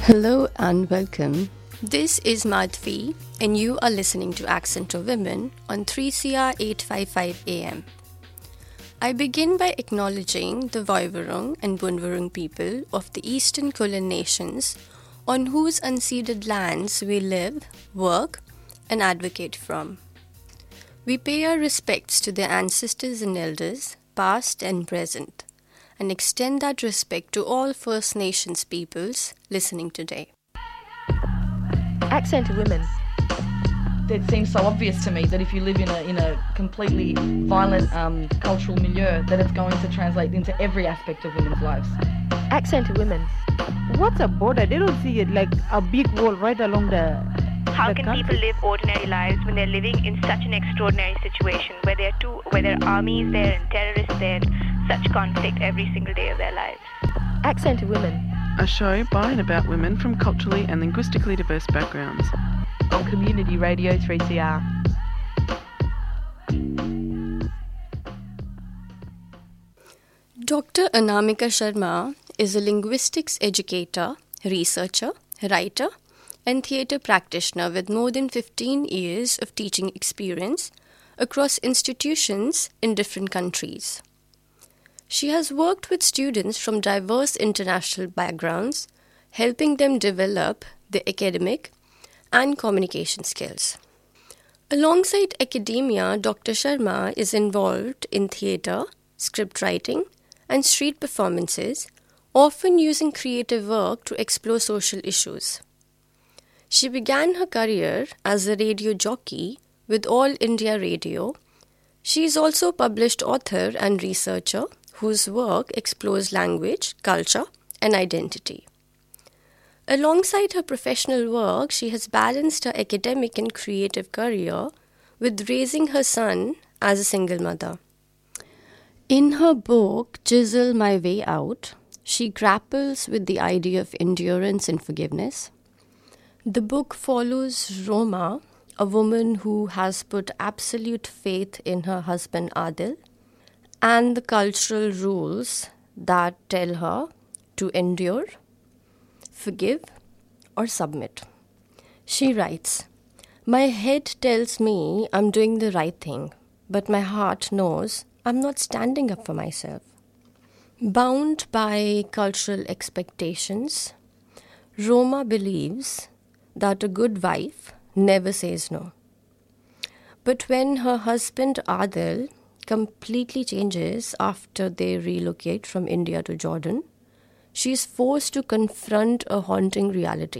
Hello and welcome. This is Madhvi, and you are listening to Accent of Women on 3CR 855 AM. I begin by acknowledging the Woiwurrung and Bunwurrung people of the Eastern Kulin nations on whose unceded lands we live, work, and advocate from. We pay our respects to their ancestors and elders, past and present, and extend that respect to all First Nations peoples listening today. Accent of Women. It seems so obvious to me that if you live in a completely violent cultural milieu, that it's going to translate into every aspect of women's lives. Accent of Women. What's a border? They don't see it like a big wall right along the How can country. people live ordinary lives when they're living in such an extraordinary situation where there are armies there and terrorists there, such conflict every single day of their lives? Accent of Women. A show by and about women from culturally and linguistically diverse backgrounds. On Community Radio 3CR. Dr. Anamika Sharma is a linguistics educator, researcher, writer, and theatre practitioner with more than 15 years of teaching experience across institutions in different countries. She has worked with students from diverse international backgrounds, helping them develop their academic and communication skills. Alongside academia, Dr. Sharma is involved in theatre, script writing, and street performances, often using creative work to explore social issues. She began her career as a radio jockey with All India Radio. She is also a published author and researcher whose work explores language, culture, and identity. Alongside her professional work, she has balanced her academic and creative career with raising her son as a single mother. In her book, Chisel My Way Out, she grapples with the idea of endurance and forgiveness. The book follows Roma, a woman who has put absolute faith in her husband Adil and the cultural rules that tell her to endure, forgive, or submit. She writes, "My head tells me I'm doing the right thing, but my heart knows I'm not standing up for myself." Bound by cultural expectations, Roma believes that a good wife never says no. But when her husband Adil completely changes after they relocate from India to Jordan, she is forced to confront a haunting reality.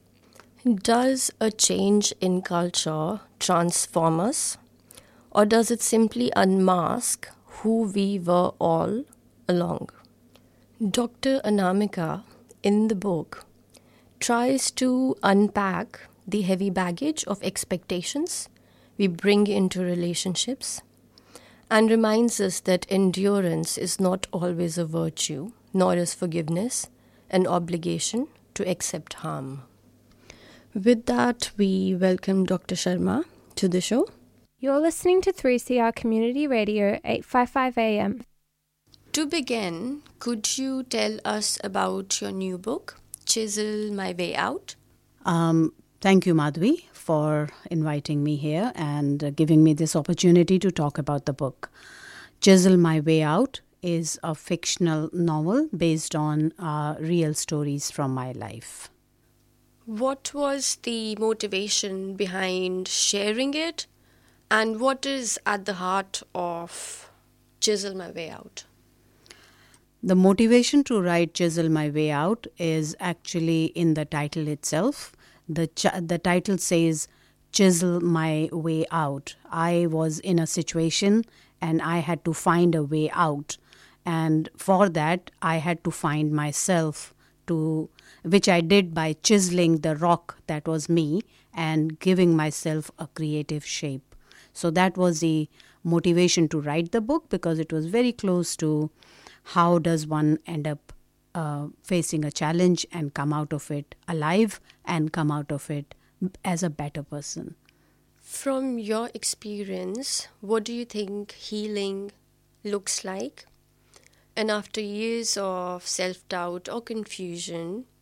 Does a change in culture transform us, or does it simply unmask who we were all along? Dr. Anamika, in the book, tries to unpack the heavy baggage of expectations we bring into relationships and reminds us that endurance is not always a virtue, nor is forgiveness an obligation to accept harm. With that, we welcome Dr. Sharma to the show. You're listening to 3CR Community Radio 855 AM. To begin, could you tell us about your new book, Chisel My Way Out? Thank you, Madhvi, for inviting me here and giving me this opportunity to talk about the book. Chisel My Way Out is a fictional novel based on real stories from my life. What was the motivation behind sharing it, and what is at the heart of Chisel My Way Out? The motivation to write Chisel My Way Out is actually in the title itself. The title says, Chisel My Way Out. I was in a situation and I had to find a way out. And for that, I had to find myself, which I did by chiseling the rock that was me and giving myself a creative shape. So that was the motivation to write the book, because it was very close to how does one end up facing a challenge and come out of it alive and come out of it as a better person. From your experience, what do you think healing looks like? And after years of self-doubt or confusion,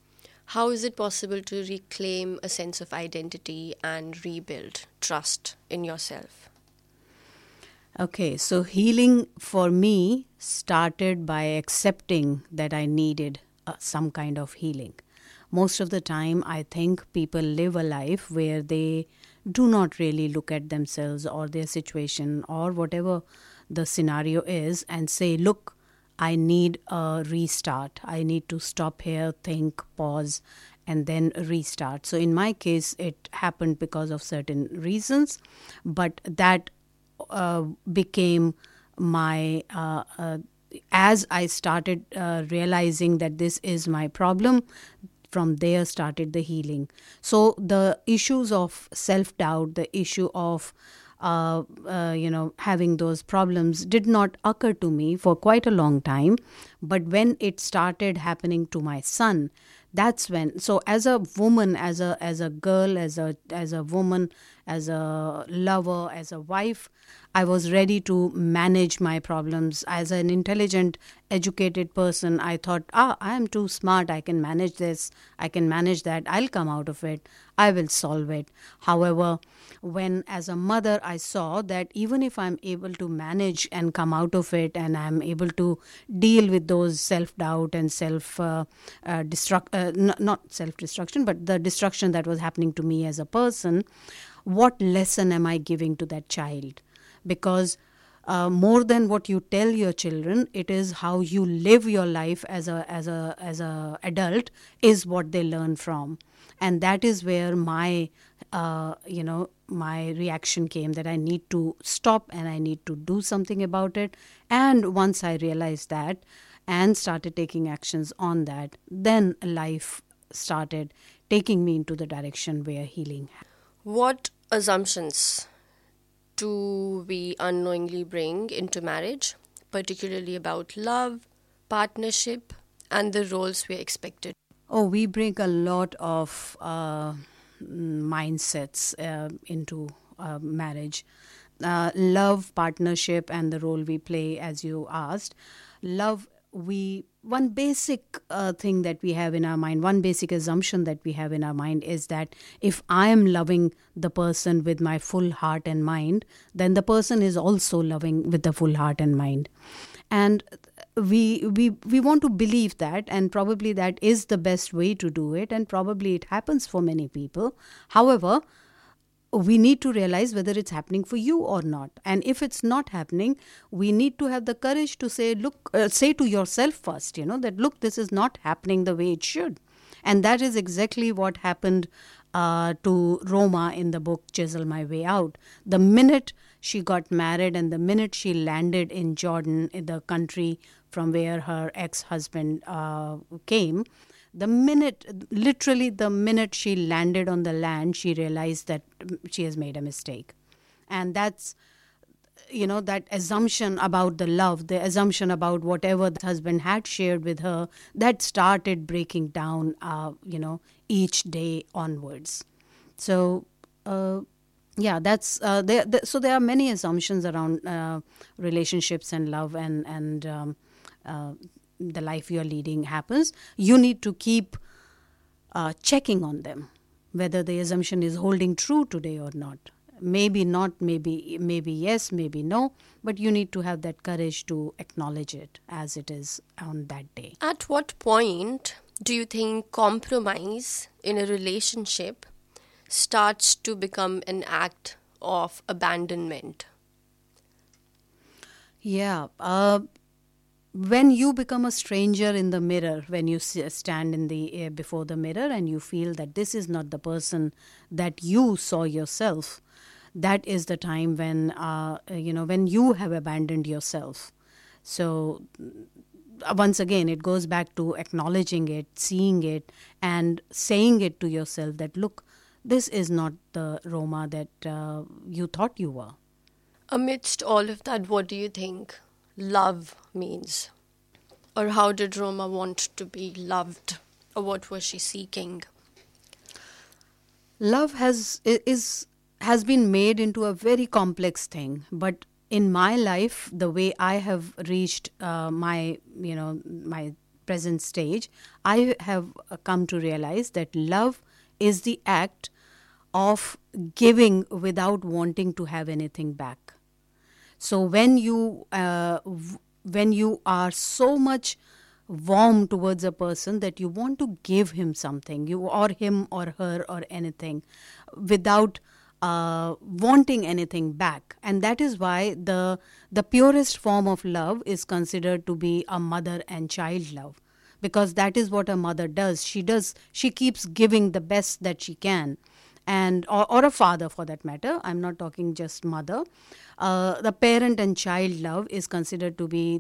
How is it possible to reclaim a sense of identity and rebuild trust in yourself? Okay, so healing for me started by accepting that I needed some kind of healing. Most of the time, I think people live a life where they do not really look at themselves or their situation or whatever the scenario is and say, look, I need a restart. I need to stop here, think, pause, and then restart. So in my case, it happened because of certain reasons, but that became my, as I started realizing that this is my problem, from there started the healing. So the issues of self-doubt, the issue of having those problems did not occur to me for quite a long time. But when it started happening to my son, that's when. So as a woman, as a girl, as a woman, as a lover, as a wife, I was ready to manage my problems. As an intelligent, educated person, I thought, I am too smart. I can manage this. I can manage that. I'll come out of it. I will solve it. However, when as a mother, I saw that even if I'm able to manage and come out of it, and I'm able to deal with those self-doubt and not self-destruction, but the destruction that was happening to me as a person, what lesson am I giving to that child? Because more than what you tell your children, it is how you live your life as a adult is what they learn from, and that is where my my reaction came, that I need to stop and I need to do something about it. And once I realized that and started taking actions on that, then life started taking me into the direction where healing. What assumptions do we unknowingly bring into marriage, particularly about love, partnership, and the roles we are expected? Oh, we bring a lot of mindsets into marriage. Love, partnership, and the role we play, as you asked. Love, one basic thing that we have in our mind, one basic assumption that we have in our mind is that if I am loving the person with my full heart and mind, then the person is also loving with the full heart and mind. And we want to believe that, and probably that is the best way to do it, and probably it happens for many people. However, we need to realize whether it's happening for you or not. And if it's not happening, we need to have the courage to say, say to yourself first, that, look, this is not happening the way it should. And that is exactly what happened to Roma in the book Chisel My Way Out. The minute she got married and the minute she landed in Jordan, in the country from where her ex-husband came, literally the minute she landed on the land, she realized that she has made a mistake. And that's, that assumption about the love, the assumption about whatever the husband had shared with her, that started breaking down, each day onwards. So, that's so there are many assumptions around relationships and love and the life you're leading happens. You need to keep checking on them, whether the assumption is holding true today or not. Maybe not, maybe yes, maybe no, but you need to have that courage to acknowledge it as it is on that day. At what point do you think compromise in a relationship starts to become an act of abandonment? Yeah, when you become a stranger in the mirror, when you stand in the before the mirror and you feel that this is not the person that you saw yourself, that is the time when when you have abandoned yourself. So once again, it goes back to acknowledging it, seeing it, and saying it to yourself that, look, this is not the Roma that you thought you were. Amidst all of that, what do you think love means? Or how did Roma want to be loved? Or what was she seeking? Love has been made into a very complex thing. But in my life, the way I have reached my present stage, I have come to realize that love is the act of giving without wanting to have anything back. So when you are so much warm towards a person that you want to give him something, you or him or her or anything, without wanting anything back, and that is why the purest form of love is considered to be a mother and child love, because that is what a mother does. She keeps giving the best that she can, and or a father for that matter. I'm not talking just mother. The parent and child love is considered to be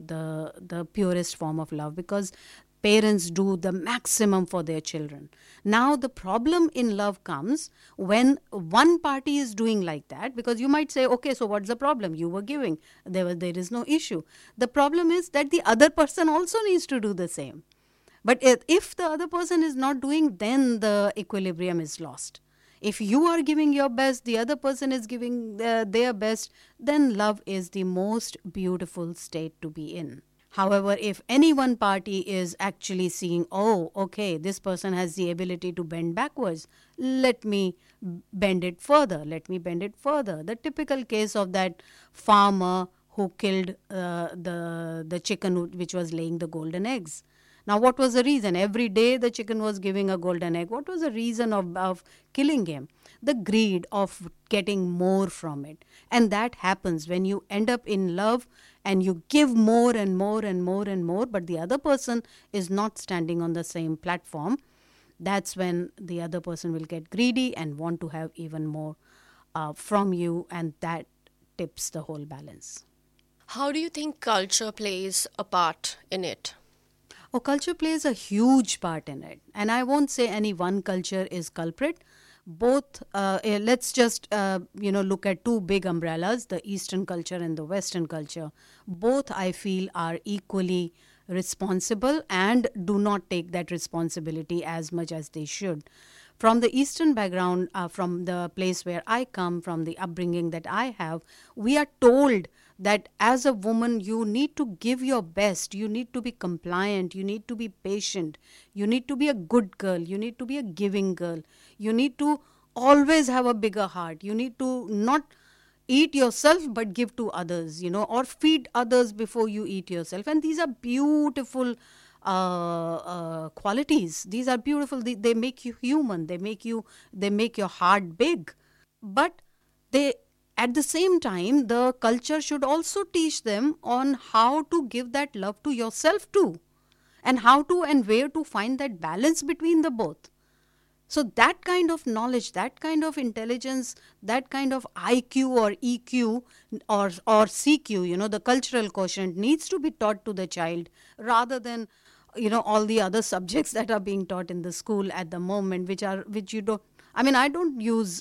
the purest form of love, because parents do the maximum for their children. Now the problem in love comes when one party is doing like that, because you might say, okay, so what's the problem? You were giving. There is no issue. The problem is that the other person also needs to do the same. But if the other person is not doing, then the equilibrium is lost. If you are giving your best, the other person is giving their best, then love is the most beautiful state to be in. However, if any one party is actually seeing, oh, okay, this person has the ability to bend backwards, let me bend it further, The typical case of that farmer who killed the chicken which was laying the golden eggs. Now, what was the reason? Every day the chicken was giving a golden egg. What was the reason of killing him? The greed of getting more from it. And that happens when you end up in love and you give more and more and more and more, but the other person is not standing on the same platform. That's when the other person will get greedy and want to have even more from you, and that tips the whole balance. How do you think culture plays a part in it? Oh, culture plays a huge part in it. And I won't say any one culture is culprit. Both, let's just, look at two big umbrellas, the Eastern culture and the Western culture. Both, I feel, are equally responsible and do not take that responsibility as much as they should. From the Eastern background, from the place where I come, from the upbringing that I have, we are told that as a woman, you need to give your best, you need to be compliant, you need to be patient, you need to be a good girl, you need to be a giving girl, you need to always have a bigger heart, you need to not eat yourself but give to others, or feed others before you eat yourself. And these are beautiful qualities. These are beautiful. They make you human. They make your heart big. But at the same time, the culture should also teach them on how to give that love to yourself too, and how to and where to find that balance between the both. So that kind of knowledge, that kind of intelligence, that kind of IQ or EQ or CQ, the cultural quotient needs to be taught to the child, rather than all the other subjects that are being taught in the school at the moment, which you don't. I mean, I don't use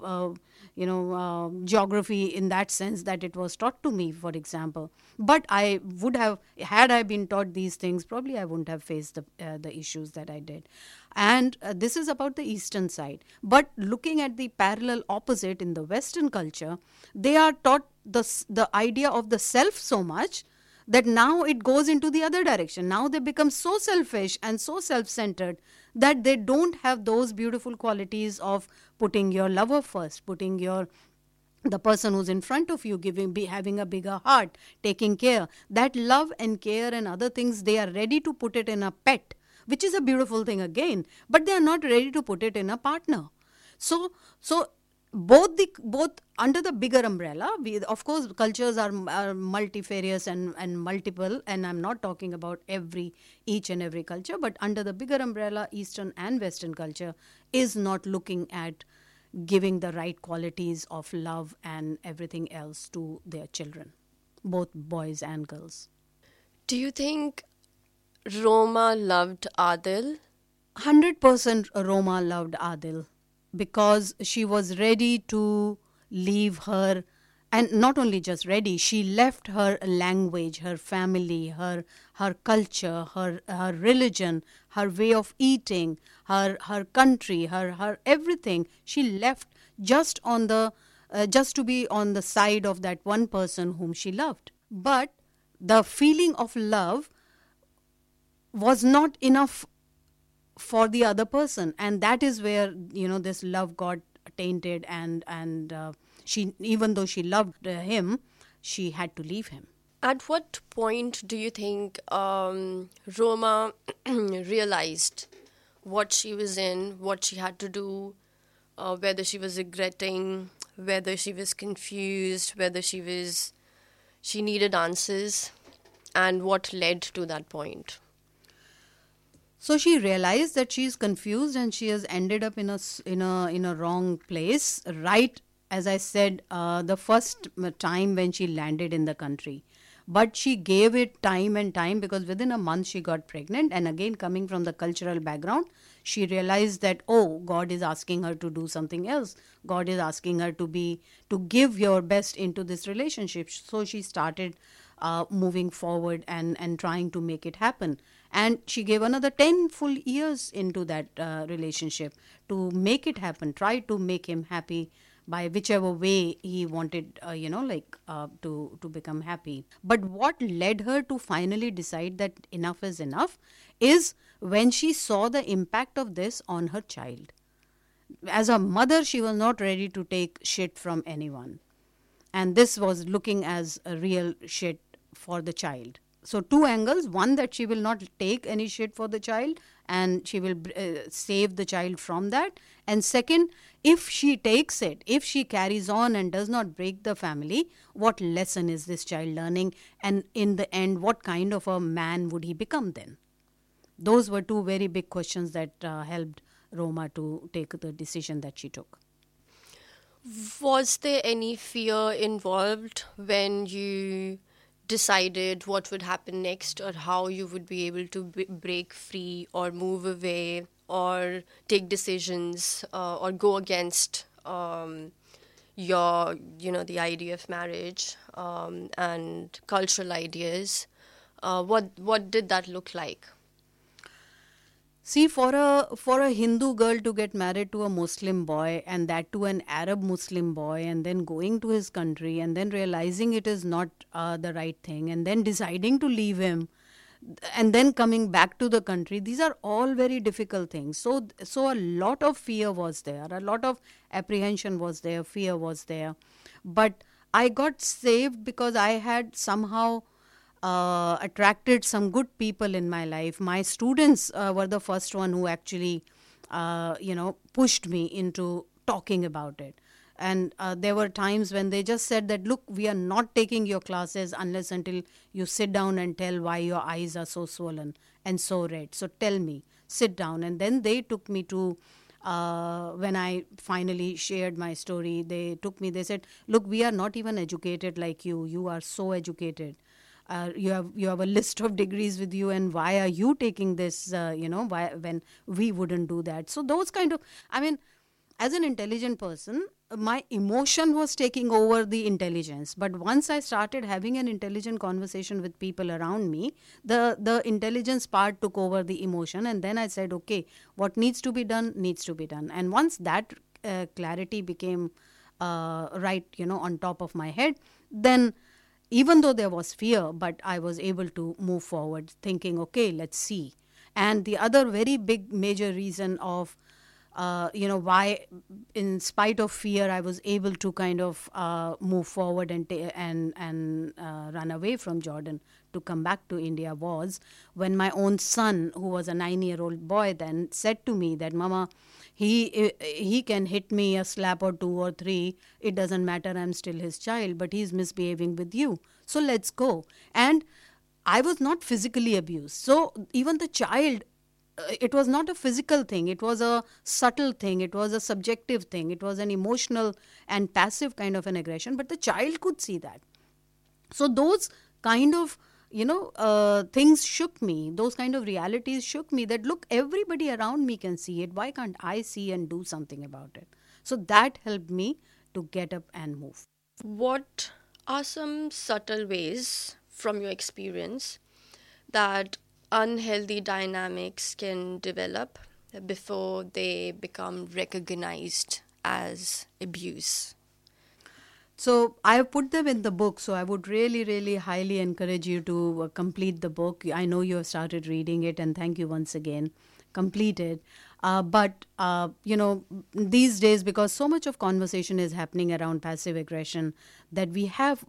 geography in that sense that it was taught to me, for example. But I would have, had I been taught these things, probably I wouldn't have faced the issues that I did. And this is about the Eastern side. But looking at the parallel opposite in the Western culture, they are taught the idea of the self so much that now it goes into the other direction. Now they become so selfish and so self-centered that they don't have those beautiful qualities of putting your lover first, putting the person who's in front of you, having a bigger heart, taking care. That love and care and other things, they are ready to put it in a pet, which is a beautiful thing again, but they are not ready to put it in a partner. So both under the bigger umbrella, of course cultures are multifarious and multiple, and I'm not talking about each and every culture, but under the bigger umbrella, Eastern and Western culture is not looking at giving the right qualities of love and everything else to their children, both boys and girls. Do you think Roma loved Adil? 100% Roma loved Adil, because she was ready to leave her, and not only just ready, she left her language, her family, her culture, her religion, her way of eating, her country, her everything. She left just to be on the side of that one person whom she loved. But the feeling of love was not enough for the other person, and that is where this love got tainted, and she, even though she loved him, she had to leave him. At what point do you think Roma realized what she was in, what she had to do, whether she was regretting, whether she was confused, whether she needed answers, and what led to that point? So she realized that she is confused and she has ended up in a wrong place. Right, as I said, the first time when she landed in the country, but she gave it time and time, because within a month she got pregnant. And again, coming from the cultural background, she realized that, oh, God is asking her to do something else. God is asking her to give your best into this relationship. So she started moving forward and trying to make it happen. And she gave another 10 full years into that relationship to make it happen, try to make him happy by whichever way he wanted, to become happy. But what led her to finally decide that enough is enough is when she saw the impact of this on her child. As a mother, she was not ready to take shit from anyone. And this was looking as a real shit for the child. So 2 angles. One, that she will not take any shit for the child and she will save the child from that. And second, if she takes it, if she carries on and does not break the family, what lesson is this child learning? And in the end, what kind of a man would he become then? Those were 2 very big questions that helped Roma to take the decision that she took. Was there any fear involved when you decided what would happen next, or how you would be able to break free or move away or take decisions or go against the idea of marriage and cultural ideas? What did that look like? See, for a Hindu girl to get married to a Muslim boy, and that to an Arab Muslim boy, and then going to his country and then realizing it is not the right thing, and then deciding to leave him, and then coming back to the country, these are all very difficult things. So a lot of fear was there, a lot of apprehension was there, fear was there. But I got saved because I had somehow attracted some good people in my life. My students were the first one who actually, pushed me into talking about it. And there were times when they just said that, look, we are not taking your classes unless until you sit down and tell why your eyes are so swollen and so red. So tell me, sit down. And then they took me to, when I finally shared my story, they said, look, we are not even educated like you. You are so educated. You have a list of degrees with you, and why are you taking this, why, when we wouldn't do that? So those kind of, as an intelligent person, my emotion was taking over the intelligence. But once I started having an intelligent conversation with people around me, the intelligence part took over the emotion. And then I said, okay, what needs to be done, needs to be done. And once that clarity became right, on top of my head, then even though there was fear, but I was able to move forward thinking, okay, let's see. And the other very big major reason of, why in spite of fear, I was able to kind of move forward and run away from Jordan to come back to India was when my own son, who was a 9-year-old boy then, said to me that, Mama, he can hit me a slap or 2 or 3. It doesn't matter. I'm still his child, but he's misbehaving with you. So let's go. And I was not physically abused. So even the child, it was not a physical thing. It was a subtle thing. It was a subjective thing. It was an emotional and passive kind of an aggression. But the child could see that. So those kind of things shook me. Those kind of realities shook me that, look, everybody around me can see it. Why can't I see and do something about it? So that helped me to get up and move. What are some subtle ways from your experience that unhealthy dynamics can develop before they become recognized as abuse? So I have put them in the book. So I would really, really highly encourage you to complete the book. I know you have started reading it, and thank you once again. Complete it. But these days, because so much of conversation is happening around passive aggression, that we have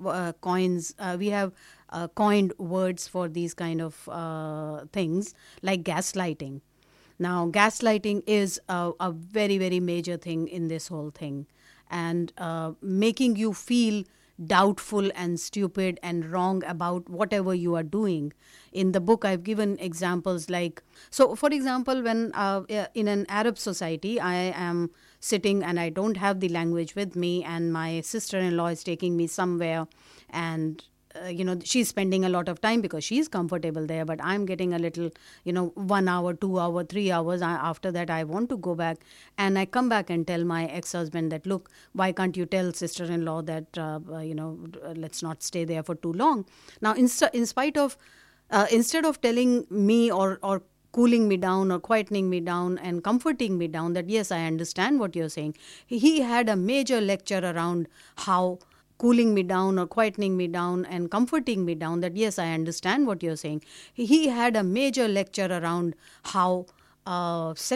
coined words for these kind of things like gaslighting. Now, gaslighting is a very, very major thing in this whole thing, and making you feel doubtful and stupid and wrong about whatever you are doing. In the book, I've given examples like, so for example, when in an Arab society, I am sitting and I don't have the language with me, and my sister-in-law is taking me somewhere, and she's spending a lot of time because she's comfortable there, but I'm getting a little, 1 hour, 2 hour, 3 hours. After that, I want to go back, and I come back and tell my ex-husband that, look, why can't you tell sister-in-law that, let's not stay there for too long. Now, instead of telling me or cooling me down or quietening me down and comforting me down that, yes, I understand what you're saying, he had a major lecture around how cooling me down or quietening me down and comforting me down that, yes, I understand what you're saying. He had a major lecture around how